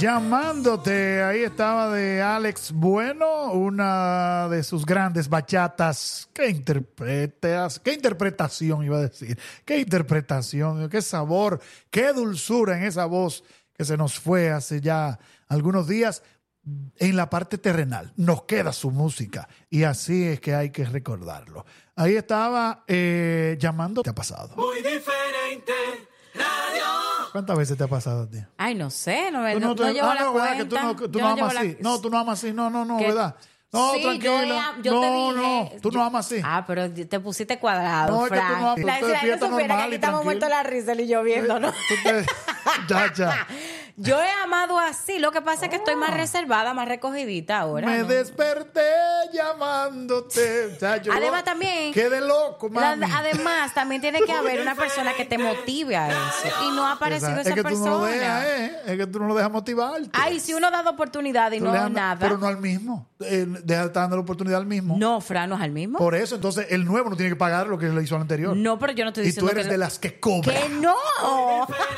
Llamándote, ahí estaba de Alex Bueno, una de sus grandes bachatas. ¿Qué interpretación iba a decir? ¿Qué interpretación? ¿Qué sabor? ¿Qué dulzura en esa voz que se nos fue hace ya algunos días? En la parte terrenal nos queda su música y así es que hay que recordarlo. Ahí estaba llamando. ¿Te ha pasado? Muy diferente radio. ¿Cuántas veces te ha pasado a ti? Ay, no sé, no llevo ¿Verdad? la cuenta. Que tú Yo no amas llevo así. No, tú no amas así. No, ¿Qué? ¿verdad? No, Sí, tranquila. yo te dije, No, tú no amas así. Ah, pero te pusiste cuadrado, No, es que tú Frank. no amas. La Tú te despiertas supiera normal que aquí y estamos muertos tranquilo. la risa y yo viendo, ¿no? Ya. Yo he amado así. Lo que pasa es que estoy más reservada, más recogidita ahora. Me ¿no? desperté llamándote. Además, también. Quedé loco, mami. Además, también tiene que haber una persona que te motive a eso. Y no ha aparecido Es esa que tú persona. no lo dejas, Es que tú no lo dejas motivarte. Ay, si uno da oportunidad y Tú no le da andas- nada. Pero no al mismo. Deja de estar dando la oportunidad al mismo. No, Fran, ¿no es al mismo? Por eso, entonces, el nuevo no tiene que pagar lo que le hizo al anterior. No, pero yo no estoy Y diciendo tú eres que de las que cobra. ¡Que no!